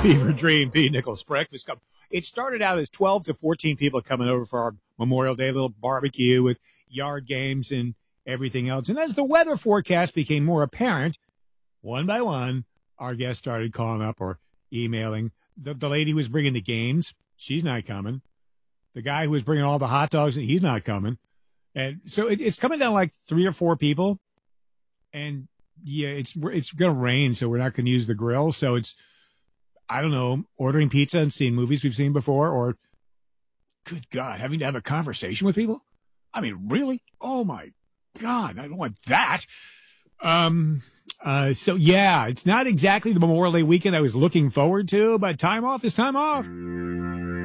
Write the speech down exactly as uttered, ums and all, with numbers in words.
Fever Dream, Pete Nichols Breakfast Club. It started out as twelve to fourteen people coming over for our Memorial Day little barbecue with yard games and everything else. And as the weather forecast became more apparent, one by one, our guests started calling up or emailing. The, the lady who was bringing the games, she's not coming. The guy who was bringing all the hot dogs, he's not coming. And so it, it's coming down like three or four people. And yeah, it's it's going to rain, so we're not going to use the grill. So it's, I don't know, ordering pizza and seeing movies we've seen before, or, good God, having to have a conversation with people? I mean, really? Oh, my God, I don't want that. Um. Uh. So, yeah, it's not exactly the Memorial Day weekend I was looking forward to, but time off is time off.